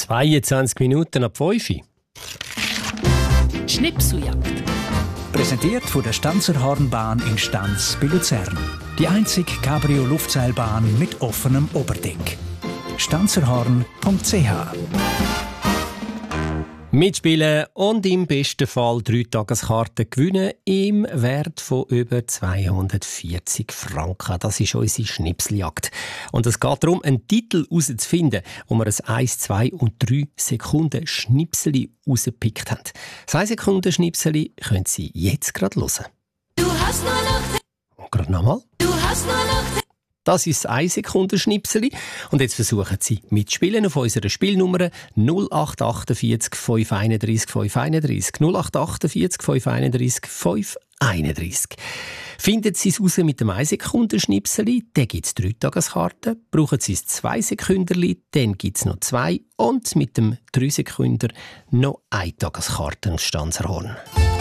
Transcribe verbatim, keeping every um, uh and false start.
zweiundzwanzig Minuten ab fünf. Schnipseljagd. Präsentiert von der Stanzerhornbahn in Stanz bei Luzern. Die einzige Cabrio-Luftseilbahn mit offenem Oberdeck. stanzerhorn punkt c h. Mitspielen und im besten Fall drei Tageskarten gewinnen im Wert von über zweihundertvierzig Franken. Das ist unsere Schnipseljagd. Und es geht darum, einen Titel herauszufinden, wo wir ein eins, zwei und drei Sekunden Schnipseli rausgepickt haben. Das eins Sekunden Schnipseli können Sie jetzt gerade hören. Du hast nur noch... Und gerade nochmal. Du hast nur noch... Das ist das eins Sekunden Schnipseli. Und jetzt versuchen Sie mitspielen auf unserer Spielnummer null acht achtundvierzig fünf einunddreißig fünf einunddreißig. null acht achtundvierzig fünf einunddreißig fünf einunddreißig. Finden Sie es raus mit dem eins Sekunden Schnipseli, dann gibt es drei Tageskarten. Brauchen Sie es zwei Sekunden, dann gibt es noch zwei. Und mit dem drei Sekunden noch eine Tageskarte aus Stanzerhorn.